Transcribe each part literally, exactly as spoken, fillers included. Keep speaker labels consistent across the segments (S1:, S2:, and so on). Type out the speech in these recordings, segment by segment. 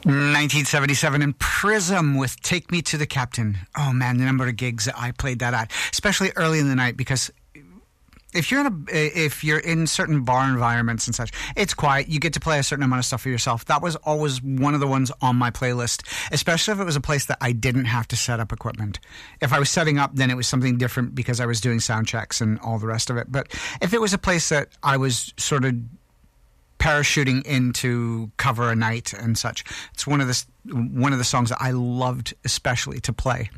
S1: nineteen seventy-seven in Prism with Take Me to the Captain. Oh man, the number of gigs that I played that at, especially early in the night, because if you're in a if you're in certain bar environments and such, it's quiet. You get to play a certain amount of stuff for yourself. That was always one of the ones on my playlist, especially if it was a place that I didn't have to set up equipment. If I was setting up, then it was something different because I was doing sound checks and all the rest of it. But if it was a place that I was sort of parachuting in to cover a night and such, it's one of the one of the songs that I loved especially to play.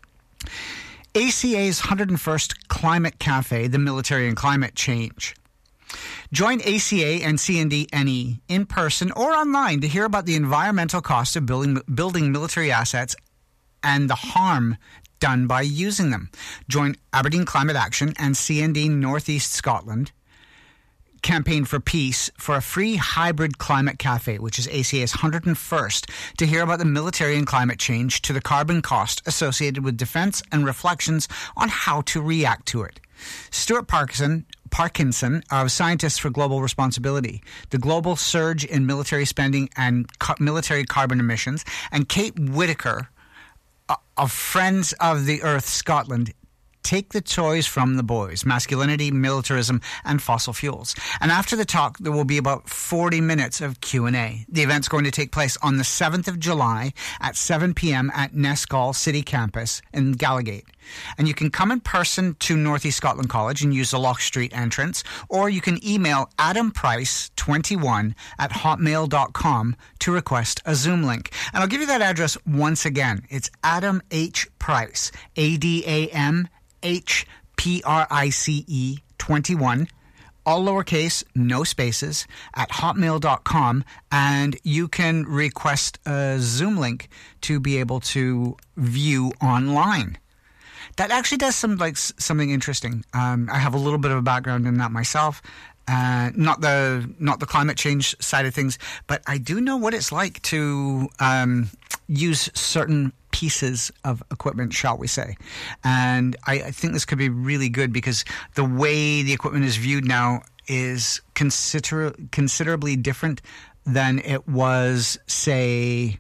S1: A C A's one hundred first Climate Cafe, the Military and Climate Change. Join A C A and C N D N E in person or online to hear about the environmental cost of building building military assets and the harm done by using them. Join Aberdeen Climate Action and C N D Northeast Scotland Campaign for Peace for a free hybrid climate cafe, which is A C A's one hundred first, to hear about the military and climate change to the carbon cost associated with defense and reflections on how to react to it. Stuart Parkinson, Parkinson of Scientists for Global Responsibility, the global surge in military spending and co- military carbon emissions, and Kate Whitaker uh, of Friends of the Earth Scotland, Take the Toys from the Boys, Masculinity, Militarism, and Fossil Fuels. And after the talk, there will be about forty minutes of Q and A. The event's going to take place on the seventh of July at seven p.m. at Nescall City Campus in Gallowgate. And you can come in person to Northeast Scotland College and use the Loch Street entrance, or you can email adam price twenty-one at hotmail dot com to request a Zoom link. And I'll give you that address once again. It's Adam H. Price, A D A M H P R I C E twenty-one, all lowercase, no spaces, at hotmail dot com, and you can request a Zoom link to be able to view online. That actually does some like something interesting. Um, I have a little bit of a background in that myself. Uh, not the not the climate change side of things, but I do know what it's like to um, use certain pieces of equipment, shall we say. And I, I think this could be really good because the way the equipment is viewed now is consider- considerably different than it was, say,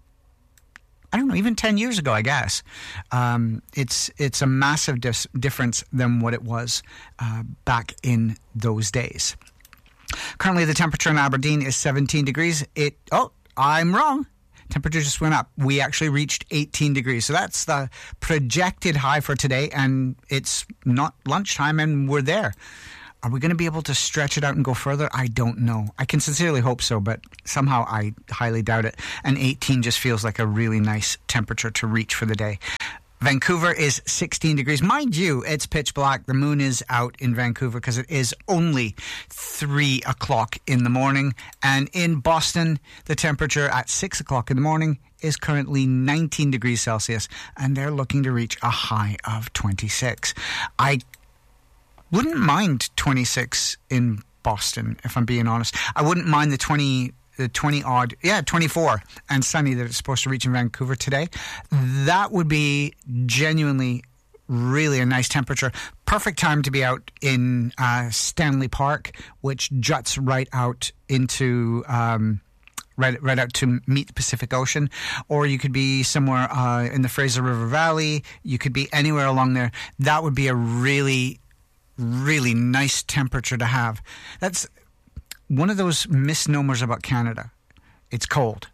S1: I don't know, even ten years ago, I guess. Um, it's it's a massive dis- difference than what it was uh, back in those days. Currently, the temperature in Aberdeen is seventeen degrees. It oh, I'm wrong. Temperature just went up. We actually reached eighteen degrees. So that's the projected high for today, and it's not lunchtime, and we're there. Are we going to be able to stretch it out and go further? I don't know. I can sincerely hope so, but somehow I highly doubt it. And eighteen just feels like a really nice temperature to reach for the day. Vancouver is sixteen degrees. Mind you, it's pitch black. The moon is out in Vancouver because it is only three o'clock in the morning. And in Boston, the temperature at six o'clock in the morning is currently nineteen degrees Celsius, and they're looking to reach a high of twenty-six. I wouldn't mind twenty-six in Boston, if I'm being honest. I wouldn't mind the twenty... the twenty odd, yeah, twenty-four and sunny that it's supposed to reach in Vancouver today. That would be genuinely really a nice temperature. Perfect time to be out in uh, Stanley Park, which juts right out into um, right right out to meet the Pacific Ocean. Or you could be somewhere uh, in the Fraser River Valley. You could be anywhere along there. That would be a really, really nice temperature to have. That's one of those misnomers about Canada. It's cold.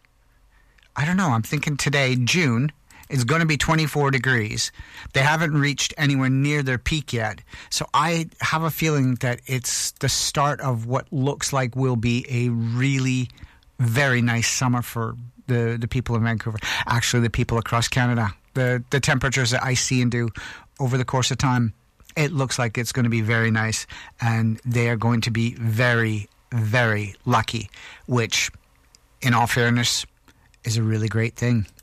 S1: I don't know. I'm thinking today, June, is going to be twenty-four degrees. They haven't reached anywhere near their peak yet. So I have a feeling that it's the start of what looks like will be a really very nice summer for the, the people in Vancouver. Actually, the people across Canada. The, the temperatures that I see and do over the course of time, it looks like it's going to be very nice. And they are going to be very very lucky, which, in all fairness, is a really great thing.